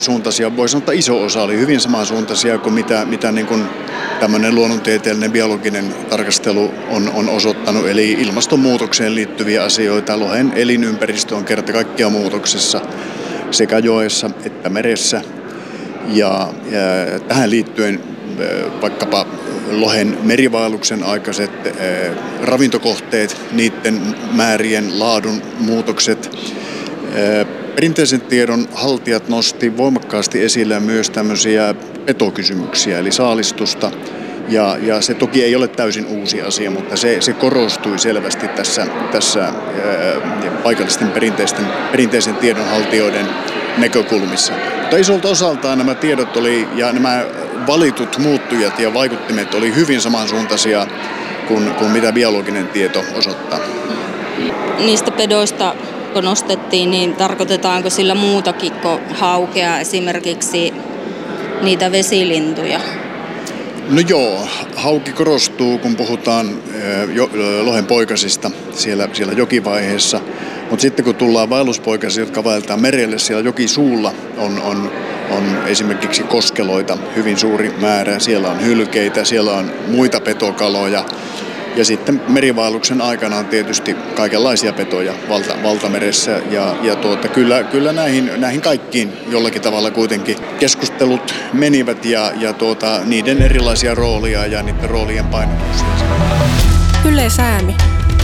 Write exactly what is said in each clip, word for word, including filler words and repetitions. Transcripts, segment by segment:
Suuntaisia, voi sanoa, että iso osa oli hyvin samansuuntaisia kuin mitä, mitä niin kuin tämmöinen luonnontieteellinen biologinen tarkastelu on, on osoittanut. Eli ilmastonmuutokseen liittyviä asioita. Lohen elinympäristö on kerta kaikkiaan muutoksessa sekä joessa että meressä. Ja, ja tähän liittyen vaikkapa lohen merivaelluksen aikaiset äh, ravintokohteet, niiden määrien laadun muutokset. Äh, perinteisen tiedon haltijat nosti voimakkaasti esille myös tämmöisiä petokysymyksiä, eli saalistusta. Ja, ja se toki ei ole täysin uusi asia, mutta se, se korostui selvästi tässä, tässä ää, paikallisten perinteisten, perinteisen tiedon haltijoiden näkökulmissa. Mutta isolta osaltaan nämä tiedot oli, ja nämä valitut muuttujat ja vaikuttimet oli hyvin samansuuntaisia kuin, kuin mitä biologinen tieto osoittaa. Niistä pedoista, kun nostettiin, niin tarkoitetaanko sillä muutakin kuin haukea, esimerkiksi niitä vesilintuja? No joo, hauki korostuu, kun puhutaan jo, lohen poikasista siellä, siellä jokivaiheessa. Mutta sitten kun tullaan vaelluspoikasia, jotka vaeltaa merelle, siellä jokisuulla on, on, on esimerkiksi koskeloita hyvin suuri määrä. Siellä on hylkeitä, siellä on muita petokaloja. Ja sitten merivaelluksen aikana on tietysti kaikenlaisia petoja valta, valtameressä. Ja, ja tuota, kyllä, kyllä näihin, näihin kaikkiin jollakin tavalla kuitenkin keskustelut menivät ja, ja tuota, niiden erilaisia roolia ja niiden roolien painotuksia. Yle Säämi.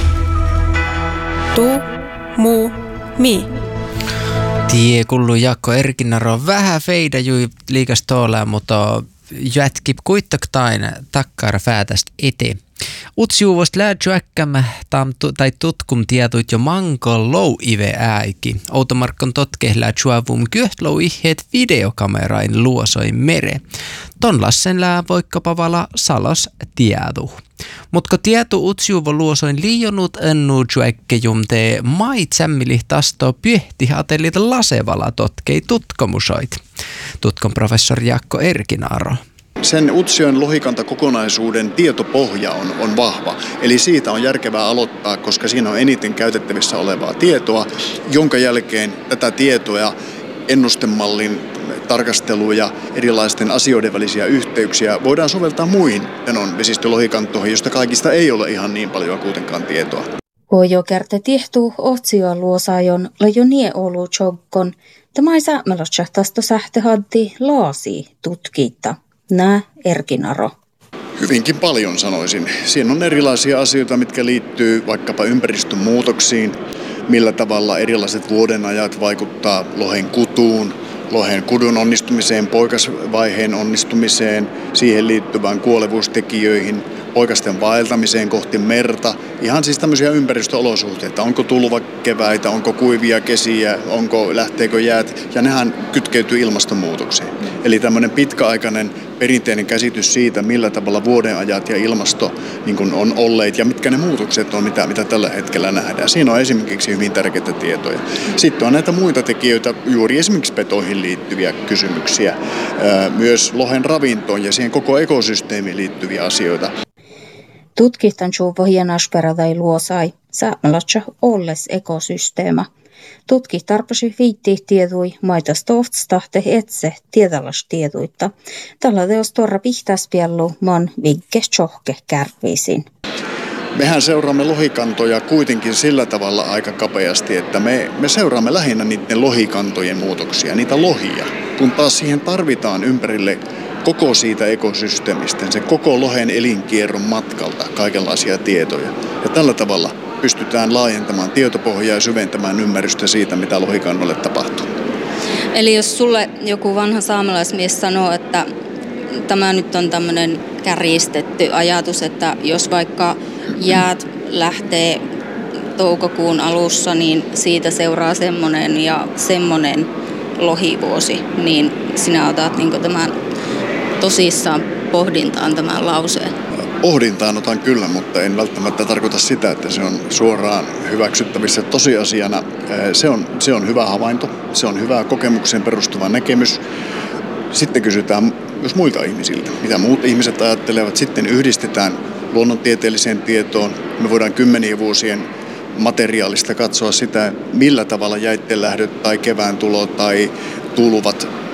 Tu, mu, mi. Tie kullu Jaakko Erkinnaro vähän feida jui liikas tuolla, mutta jätki kuittaktain takkara fäätästä eteen. Utsjuuvost läädjuäkkämä tai tutkum tietuit jo manko lou ive ääki. Automarkkon totke läädjuavum kyhtlou iheet videokamerain luosoin mere. Ton lassen lää voikkapavala salos tiedu. Mutko tietu utsjuuvo luosoin liionut ennu juäkkejum tee mait sämmili tasto pyhti atellit lasevala totkei tutkomusoit. Tutkon professori Jaakko Erkinaro. Sen Utsjoen lohikantakokonaisuuden tietopohja on, on vahva. Eli siitä on järkevää aloittaa, koska siinä on eniten käytettävissä olevaa tietoa, jonka jälkeen tätä tietoa, ennustemallin tarkasteluja, erilaisten asioiden välisiä yhteyksiä voidaan soveltaa muihin Tenon vesistölohikantoihin, josta kaikista ei ole ihan niin paljon kuitenkaan tietoa. Huojo kärte tiehtuu Ohtsioon luosaajon lajonie olu jokkon. Tämä ei säämelotsähtästä sähtehaddi laasi tutkitta. Nää Erkinaro. Hyvinkin paljon sanoisin. Siinä on erilaisia asioita, mitkä liittyy vaikkapa ympäristön muutoksiin, millä tavalla erilaiset vuodenajat vaikuttaa lohen kutuun, lohen kudun onnistumiseen, poikasvaiheen onnistumiseen, siihen liittyvään kuolevuustekijöihin, poikasten vaeltamiseen kohti merta. Ihan siis tämmöisiä ympäristöolosuhteita. Onko tulvakeväitä, onko kuivia kesiä, onko, lähteekö jäät. Ja nehän kytkeytyy ilmastonmuutokseen. Eli tämmöinen pitkäaikainen perinteinen käsitys siitä, millä tavalla vuodenajat ja ilmasto niin kuin on olleet ja mitkä ne muutokset on, mitä, mitä tällä hetkellä nähdään. Siinä on esimerkiksi hyvin tärkeitä tietoja. Sitten on näitä muita tekijöitä, juuri esimerkiksi petoihin liittyviä kysymyksiä. Myös lohen ravintoon ja siihen koko ekosysteemiin liittyviä asioita. Tutkihtan juuvo hienasperadai luosai, säämelatsa olles ekosysteema. Tutkih tarpasi viitti tietui maita stoftstahte etse tietälas tietuitta. Tällä teos tuora pihtäspiellu man vigge tjohke kärviisin. Mehän seuraamme lohikantoja kuitenkin sillä tavalla aika kapeasti, että me, me seuraamme lähinnä niiden lohikantojen muutoksia, niitä lohia. Kun taas siihen tarvitaan ympärille koko siitä ekosysteemistä, se koko lohen elinkierron matkalta kaikenlaisia tietoja. Ja tällä tavalla pystytään laajentamaan tietopohjaa ja syventämään ymmärrystä siitä, mitä lohikannolle tapahtuu. Eli jos sulle joku vanha saamelaismies sanoo, että tämä nyt on tämmöinen kärjistetty ajatus, että jos vaikka jäät lähtee toukokuun alussa, niin siitä seuraa semmoinen ja semmoinen lohivuosi, niin sinä otat niin tämän tosissaan pohdintaan tämän lauseen. Pohdintaan otan kyllä, mutta en välttämättä tarkoita sitä, että se on suoraan hyväksyttävissä tosiasiana. Se on, se on hyvä havainto, se on hyvä kokemukseen perustuva näkemys. Sitten kysytään myös muilta ihmisiltä, mitä muut ihmiset ajattelevat. Sitten yhdistetään luonnontieteelliseen tietoon. Me voidaan kymmenien vuosien materiaalista katsoa sitä, millä tavalla jäitteen lähdöt tai kevään tulo tai tuuluvat